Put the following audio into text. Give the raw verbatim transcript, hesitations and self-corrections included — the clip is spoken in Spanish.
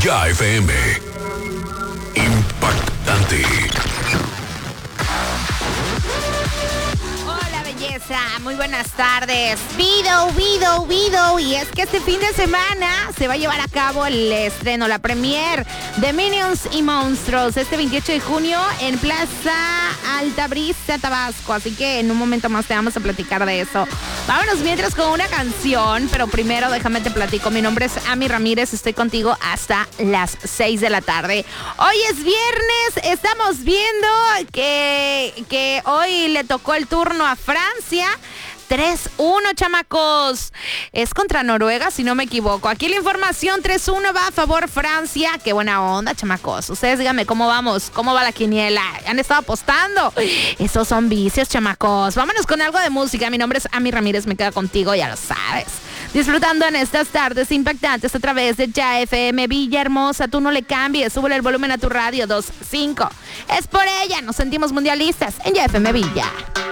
Ya F M. Impactante. Hola, belleza. Muy buenas tardes. Video, video, video. Y es que este fin de semana se va a llevar a cabo el estreno, la premier de Minions y Monstruos, este veintiocho de junio en Plaza Altabrisa, Tabasco. Así que en un momento más te vamos a platicar de eso. Vámonos mientras con una canción, pero primero déjame te platico. Mi nombre es Ami Ramírez, estoy contigo hasta las seis de la tarde. Hoy es viernes, estamos viendo que, que hoy le tocó el turno a Francia. tres uno, chamacos. Es contra Noruega, si no me equivoco. Aquí la información, tres uno va a favor Francia. Qué buena onda, chamacos. Ustedes díganme cómo vamos, cómo va la quiniela. ¿Han estado apostando? Esos son vicios, chamacos. Vámonos con algo de música. Mi nombre es Ami Ramírez, me queda contigo, ya lo sabes. Disfrutando en estas tardes impactantes a través de Ya F M Villahermosa. Tú no le cambies, súbele el volumen a tu radio dos cinco. Es por ella, nos sentimos mundialistas en Ya F M Villa.